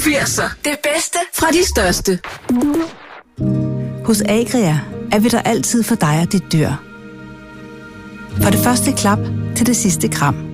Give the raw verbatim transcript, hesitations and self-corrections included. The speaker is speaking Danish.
firser. Det bedste fra de største. Hos Agria er vi der altid for dig og dit dyr. For det første klap til det sidste kram.